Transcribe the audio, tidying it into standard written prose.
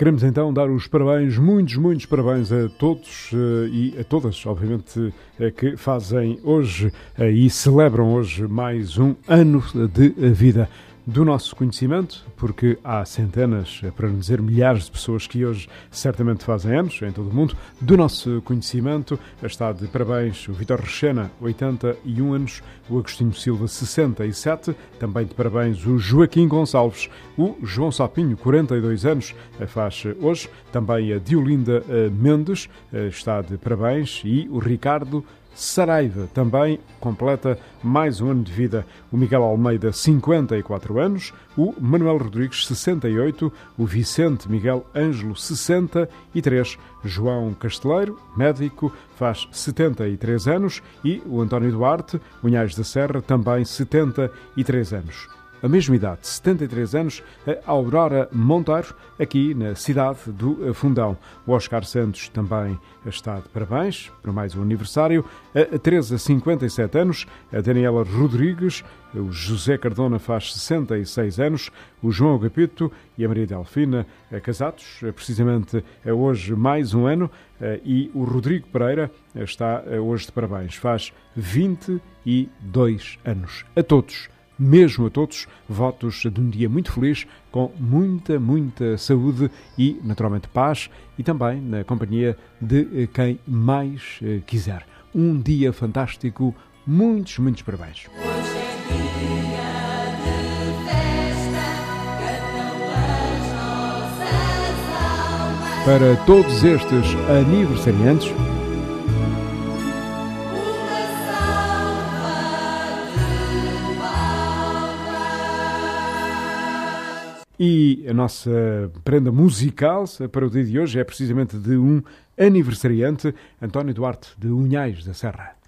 Queremos então dar os parabéns, muitos parabéns a todos e a todas, obviamente, que fazem hoje e celebram hoje mais um ano de vida. Do nosso conhecimento, porque há centenas, para não dizer milhares de pessoas que hoje certamente fazem anos em todo o mundo. Do nosso conhecimento está de parabéns o Vítor Rechena, 81 anos, o Agostinho Silva, 67, também de parabéns o Joaquim Gonçalves, o João Sapinho, 42 anos, faz hoje, também a Diolinda Mendes está de parabéns e o Ricardo Saraiva também completa mais um ano de vida. O Miguel Almeida, 54 anos, o Manuel Rodrigues, 68, o Vicente Miguel Ângelo, 63, João Casteleiro, médico, faz 73 anos e o António Duarte, Unhais da Serra, também 73 anos. A mesma idade, 73 anos, a Aurora Monteiro, aqui na cidade do Fundão. O Oscar Santos também está de parabéns por mais um aniversário. A Teresa, 57 anos. A Daniela Rodrigues. O José Cardona faz 66 anos. O João Agapito e a Maria Delfina, casados, precisamente hoje mais um ano. E o Rodrigo Pereira está hoje de parabéns. Faz 22 anos. A todos. Mesmo a todos, votos de um dia muito feliz, com muita saúde e, naturalmente, paz e também na companhia de quem mais quiser. Um dia fantástico, muitos parabéns. Hoje é dia de festa, cantam as nossas almas. Para todos estes aniversariantes, e a nossa prenda musical para o dia de hoje é precisamente de um aniversariante, António Duarte, de Unhais da Serra.